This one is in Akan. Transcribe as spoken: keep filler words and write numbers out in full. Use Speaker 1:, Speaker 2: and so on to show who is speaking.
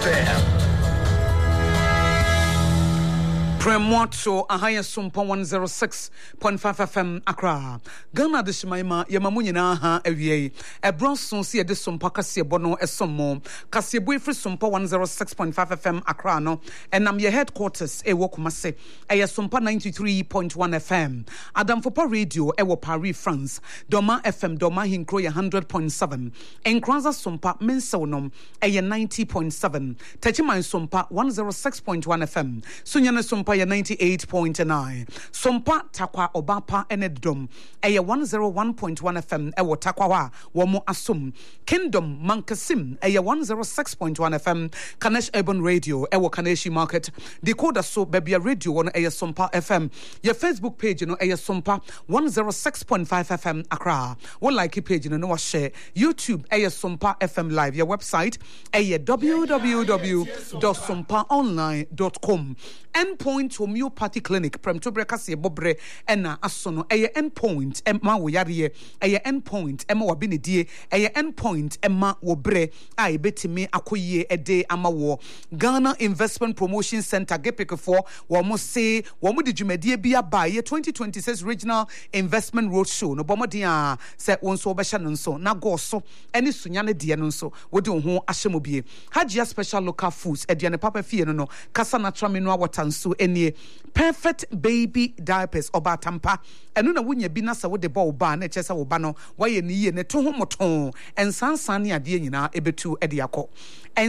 Speaker 1: M.
Speaker 2: Premoto Ahaya Sumpa one oh six point five F M Accra. Ghana de Shimaima Yamamunina ha ewie. E bronson si e de Sumpa Kasie Bono esomo. Kasie boy free Sumpa one oh six point five F M Accra no. And am your headquarters e wo Kumase. E Sumpa ninety-three point one F M. Adam Fopa Radio e wo Paris France. Doma F M Doma Hinkro one hundred point seven. Enkranza Sumpa Mensonom e ninety point seven. Techiman Sumpa one oh six point one F M. Sunyane Sumpa ninety-eight point nine. Sompa Takwa Obapa Enedom Aya one oh one point one F M Ewo Takwa Wamo Asum Kingdom Mankasim Aya one oh six point one F M Kanesh Urban Radio Ewo Kaneshi Market Decoder So Bebia Radio on Aya Sompa F M. Your Facebook page you know Aya Sompa one oh six point five F M Accra. One like page you know share YouTube Aya Sompa F M Live. Your website Aya w w w dot sompa online dot com. Endpoint Homeopathy Clinic Premtobre Kasie Bobre Ena Asono Eye Endpoint Emma Woyare Eye Endpoint Emma Wabinidie Eye Endpoint Emma Wobre Ai Betimi Akoye Ede Ama Wo Ghana Investment Promotion Center Gepeke for Wamo say Wamo di Jumedie Bia Baye twenty twenty-six Regional Investment Roadshow no Bomodia se wonso obesha nso na go so eni sunyane die no nso wodi ho ahyemobie Hajia Special Local Foods ediane papa fie no no kasa na tramino watanso enie Perfect Baby Diapers oba tampa enu na wunya bi na sa wo de ball ba na eche sa wo ba no waye ni ye ne to ho moton ensansan ne ade nyina ebetu ede akọ